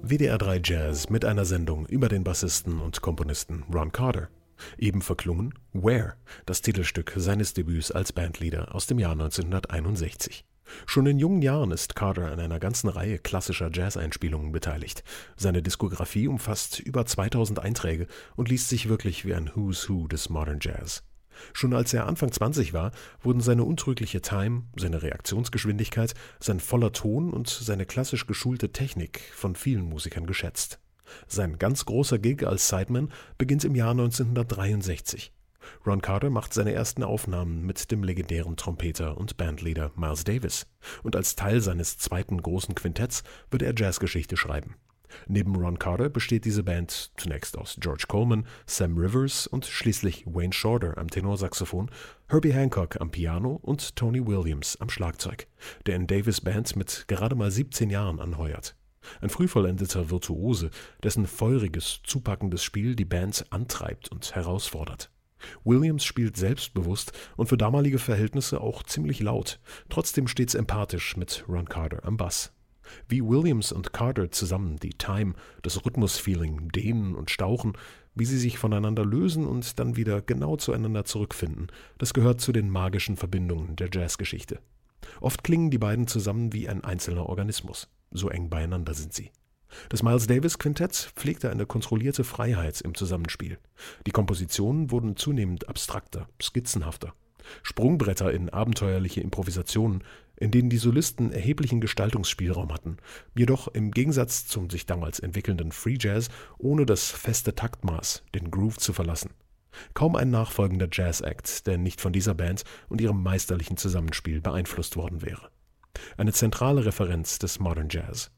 WDR 3 Jazz mit einer Sendung über den Bassisten und Komponisten Ron Carter. Eben verklungen Where, das Titelstück seines Debüts als Bandleader aus dem Jahr 1961. Schon in jungen Jahren ist Carter an einer ganzen Reihe klassischer Jazz-Einspielungen beteiligt. Seine Diskografie umfasst über 2000 Einträge und liest sich wirklich wie ein Who's Who des Modern Jazz. Schon als er Anfang 20 war, wurden seine untrügliche Time, seine Reaktionsgeschwindigkeit, sein voller Ton und seine klassisch geschulte Technik von vielen Musikern geschätzt. Sein ganz großer Gig als Sideman beginnt im Jahr 1963. Ron Carter macht seine ersten Aufnahmen mit dem legendären Trompeter und Bandleader Miles Davis, und als Teil seines zweiten großen Quintetts wird er Jazzgeschichte schreiben. Neben Ron Carter besteht diese Band zunächst aus George Coleman, Sam Rivers und schließlich Wayne Shorter am Tenorsaxophon, Herbie Hancock am Piano und Tony Williams am Schlagzeug, der in Davis' Band mit gerade mal 17 Jahren anheuert. Ein frühvollendeter Virtuose, dessen feuriges, zupackendes Spiel die Band antreibt und herausfordert. Williams spielt selbstbewusst und für damalige Verhältnisse auch ziemlich laut, trotzdem stets empathisch mit Ron Carter am Bass. Wie Williams und Carter zusammen die Time, das Rhythmusfeeling dehnen und stauchen, wie sie sich voneinander lösen und dann wieder genau zueinander zurückfinden, das gehört zu den magischen Verbindungen der Jazzgeschichte. Oft klingen die beiden zusammen wie ein einzelner Organismus, so eng beieinander sind sie. Das Miles Davis Quintett pflegte eine kontrollierte Freiheit im Zusammenspiel. Die Kompositionen wurden zunehmend abstrakter, skizzenhafter. Sprungbretter in abenteuerliche Improvisationen, in denen die Solisten erheblichen Gestaltungsspielraum hatten, jedoch im Gegensatz zum sich damals entwickelnden Free Jazz ohne das feste Taktmaß, den Groove zu verlassen. Kaum ein nachfolgender Jazz-Act, der nicht von dieser Band und ihrem meisterlichen Zusammenspiel beeinflusst worden wäre. Eine zentrale Referenz des Modern Jazz.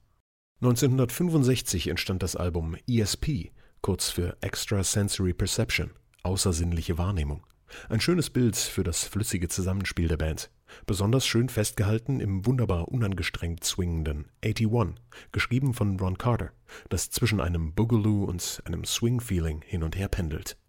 1965 entstand das Album ESP, kurz für Extrasensory Perception, außersinnliche Wahrnehmung. Ein schönes Bild für das flüssige Zusammenspiel der Band. Besonders schön festgehalten im wunderbar unangestrengt swingenden 81, geschrieben von Ron Carter, das zwischen einem Boogaloo und einem Swing-Feeling hin und her pendelt.